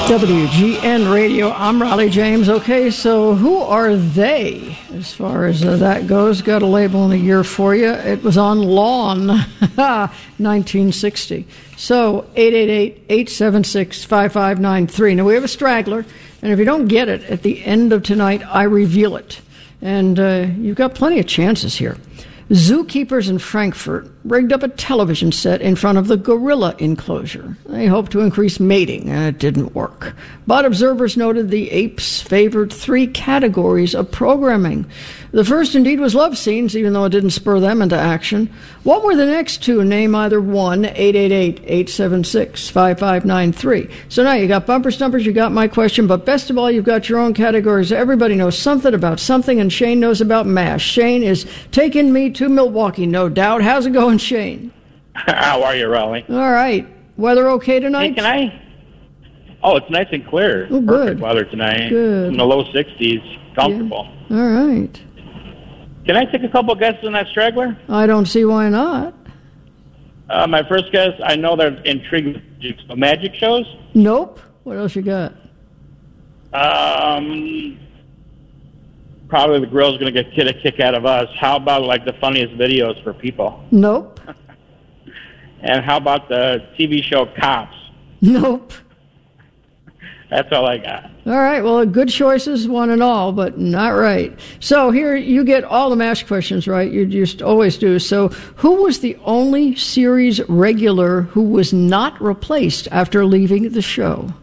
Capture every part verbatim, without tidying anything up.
W G N Radio, I'm Raleigh James. Okay, so who are they as far as uh, that goes? Got a label in a year for you. It was on Lawn, nineteen sixty. So eight eight eight, eight seven six, five five nine three. Now, we have a straggler, and if you don't get it, at the end of tonight, I reveal it. And uh, you've got plenty of chances here. Zookeepers in Frankfurt rigged up a television set in front of the gorilla enclosure. They hoped to increase mating, and it didn't work. But observers noted the apes favored three categories of programming. The first, indeed, was love scenes, even though it didn't spur them into action. What were the next two? Name either one, eight eight eight, eight seven six, five five nine three. So now you got bumper stumpers, you got my question, but best of all, you've got your own categories. Everybody knows something about something, and Shane knows about MASH. Shane is taking me to Milwaukee, no doubt. How's it going, Shane? How are you, Raleigh? All right. Weather okay tonight? Hey, can I? Oh, it's nice and clear. Oh, good. Perfect weather tonight. Good. In the low sixties. Comfortable. Yeah. All right. Can I take a couple guesses on that straggler? I don't see why not. Uh, my first guess, I know they're intrigued with magic shows. Nope. What else you got? Um, probably the girl's going to get a kick out of us. How about, like, the funniest videos for people? Nope. And how about the T V show Cops? Nope. That's all I got. All right. Well, good choices, one and all, but not right. So here you get all the MASH questions right. You just always do. So who was the only series regular who was not replaced after leaving the show?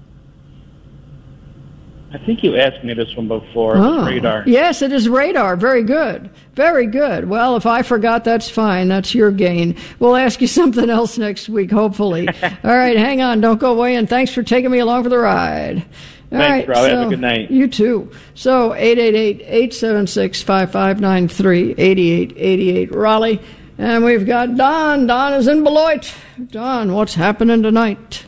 I think you asked me this one before. It Oh. was Radar. Yes, it is Radar. Very good. Very good. Well, if I forgot, that's fine. That's your gain. We'll ask you something else next week, hopefully. All right, hang on. Don't go away, and thanks for taking me along for the ride. All Thanks, right, Raleigh. so, Have a good night. You too. So eight eight eight, eight seven six, five five nine three, eight eight eight eight, Raleigh. And we've got Don. Don is in Beloit. Don, what's happening tonight?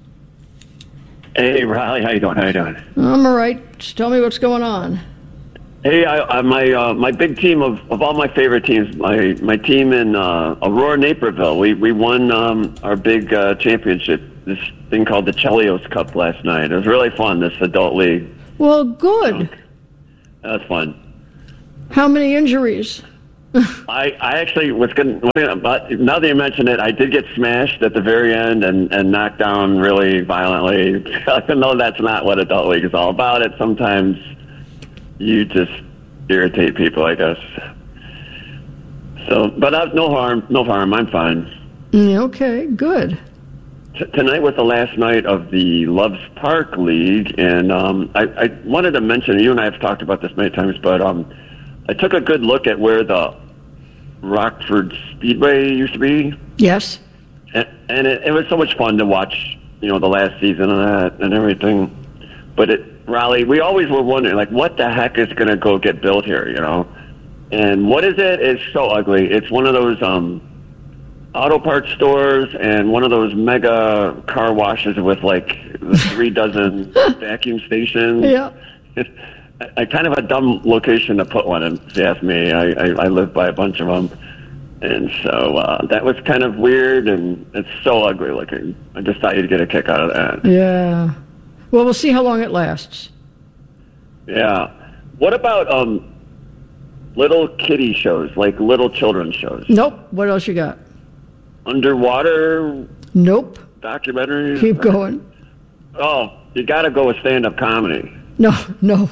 Hey, Riley, how you doing? How you doing? I'm all right. Just tell me what's going on. Hey, I, I, my uh, my big team of, of all my favorite teams, my my team in uh, Aurora, Naperville. We we won um, our big uh, championship, this thing called the Chelios Cup last night. It was really fun. This adult league. Well, good. That was fun. How many injuries? I, I actually was going to, but now that you mention it, I did get smashed at the very end and, and knocked down really violently. Even though that's not what adult league is all about. It sometimes you just irritate people, I guess. So, but uh, no harm, no harm. I'm fine. Okay, good. T- tonight was the last night of the Loves Park League, and um, I, I wanted to mention, you and I have talked about this many times, but um, I took a good look at where the Rockford Speedway used to be. Yes. And, and it, it was so much fun to watch, you know, the last season of that and everything. But it, Raleigh, we always were wondering, like, what the heck is going to go get built here, you know? And what is it? It's so ugly. It's one of those um, auto parts stores and one of those mega car washes with, like, three dozen vacuum stations. Yeah. I kind of a dumb location to put one in, if you ask me. I, I, I live by a bunch of them. And so uh, that was kind of weird, and it's so ugly looking. I just thought you'd get a kick out of that. Yeah. Well, we'll see how long it lasts. Yeah. What about um, little kiddie shows, like little children's shows? Nope. What else you got? Underwater Nope. documentaries? Keep going. Oh, you got to go with stand-up comedy. No, no.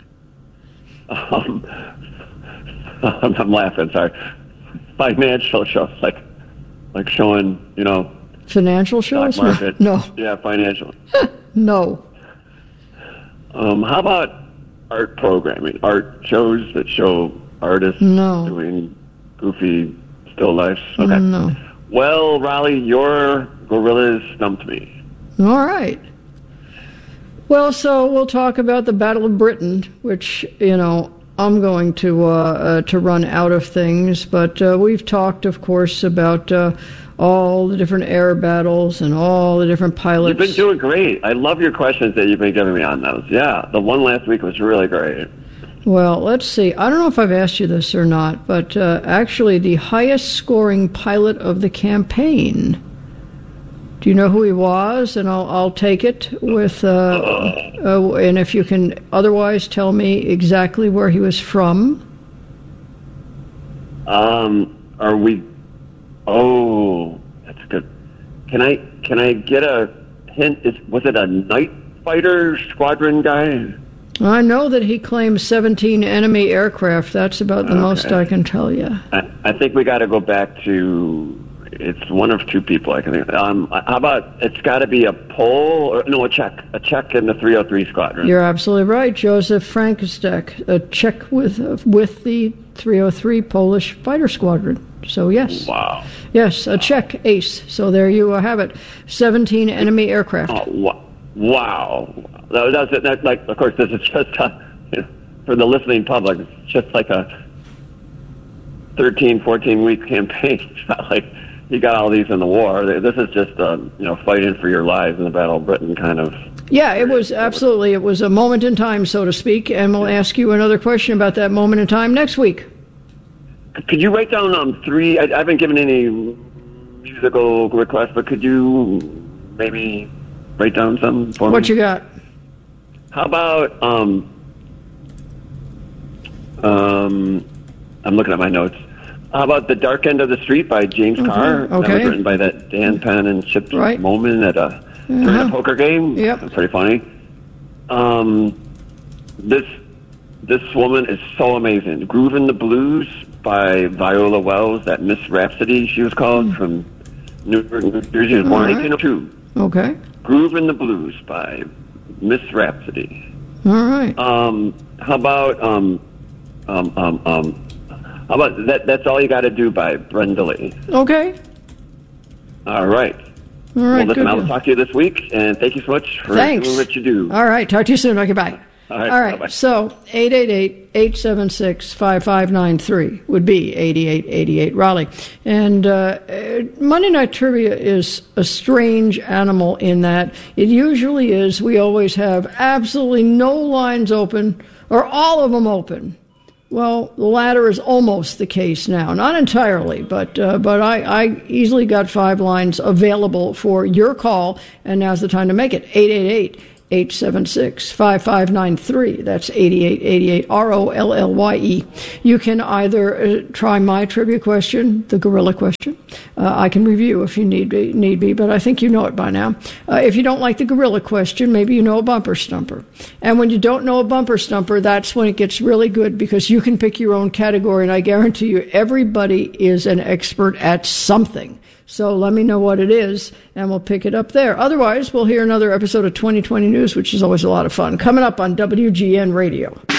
Um, I'm, I'm laughing, sorry. Financial shows, like like showing, you know, Financial shows? stock market. No. Yeah, financial. No. Um, how about art programming? Art shows that show artists No. doing goofy still lifes? Okay. No. Well, Raleigh, your gorillas stumped me. All right. Well, so we'll talk about the Battle of Britain, which, you know, I'm going to uh, uh, to run out of things, but uh, we've talked, of course, about uh, all the different air battles and all the different pilots. You've been doing great. I love your questions that you've been giving me on those. Yeah, the one last week was really great. Well, let's see. I don't know if I've asked you this or not, but uh, actually the highest scoring pilot of the campaign Do you know who he was? And I'll I'll take it with. Uh, uh, and if you can otherwise tell me exactly where he was from. Um, are we? Oh, that's good. Can I can I get a hint? Is was it a night fighter squadron guy? I know that he claims seventeen enemy aircraft. That's about the okay. most I can tell you. I, I think we got to go back to. It's one of two people I can think. Um, how about it's got to be a Pole or no a Czech, a Czech in the three oh three squadron. You're absolutely right, Joseph Frankistek, a Czech with with the three oh three Polish fighter squadron. So yes, wow, yes, a Czech ace. So there you have it, seventeen enemy aircraft. Oh, wow, wow. That, that's, that's like, of course, this is just a, you know, for the listening public. It's just like a thirteen, fourteen week campaign. It's not like you got all these in the war. This is just, uh, you know, fighting for your lives in the Battle of Britain kind of. Yeah, it was absolutely. It was a moment in time, so to speak. And we'll ask you another question about that moment in time next week. Could you write down um, three? I, I haven't given any musical requests, but could you maybe write down some for me? What you got? How about, um, um, I'm looking at my notes. How about The Dark End of the Street by James Okay. Carr? Okay. That was written by that Dan Penn and Chip Right. Moman at a, during Uh-huh. a poker game. Yep. That's pretty funny. Um, this this woman is so amazing. Groovin' the Blues by Viola Wells, that Miss Rhapsody she was called, mm. from Newark, New Jersey. She was born in eighteen oh two. Okay. Groovin' the Blues by Miss Rhapsody. All right. Um, how about um, um, um, um, how about that? That's All You Got to Do by Brenda Lee. Okay. All right. All right. Well, listen, good. I will talk to you this week, and thank you so much for Thanks. doing what you do. All right. Talk to you soon. Okay. Bye. All right. All right. Bye-bye. So eight eight eight, eight seven six, five five nine three would be eighty-eight eighty-eight Raleigh. And uh, Monday Night Trivia is a strange animal in that it usually is. We always have absolutely no lines open or all of them open. Well, the latter is almost the case now. Not entirely, but uh, but I, I easily got five lines available for your call, and now's the time to make it. eight eight eight, eight seven six, five five nine three. That's eighty-eight eighty-eight, R O L L Y E. You can either uh, try my trivia question, the gorilla question. Uh, I can review if you need be, need be, but I think you know it by now. Uh, if you don't like the gorilla question, maybe you know a bumper stumper. And when you don't know a bumper stumper, that's when it gets really good because you can pick your own category, and I guarantee you everybody is an expert at something. So let me know what it is, and we'll pick it up there. Otherwise, we'll hear another episode of twenty twenty News, which is always a lot of fun. Coming up on W G N Radio.